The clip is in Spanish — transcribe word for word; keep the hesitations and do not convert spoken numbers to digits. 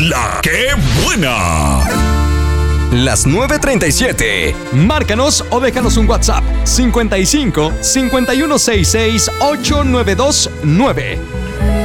La que buena. Las nueve treinta y siete. Márcanos o déjanos un WhatsApp cincuenta y cinco, cincuenta y uno sesenta y seis, ochocientos noventa y dos nueve.